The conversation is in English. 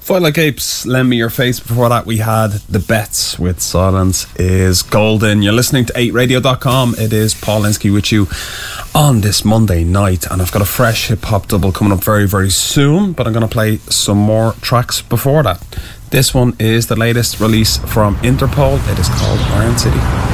Fight Like Apes, Lend Me Your Face. Before that we had The Bets with Silence Is Golden. You're listening to 8radio.com. It is Paul Linsky with you on this Monday night, and I've got a fresh hip-hop double coming up very, very soon, but I'm going to play some more tracks before that. This one is the latest release from Interpol. It is called Iron City.